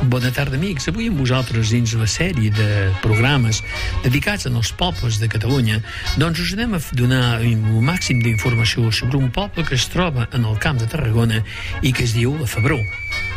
Bona tarda, amics. Avui amb vosaltres, dins la sèrie de programes dedicats als pobles de Catalunya, doncs us anem a donar el màxim d'informació sobre un poble que es troba en el Camp de Tarragona i que es diu la Febró.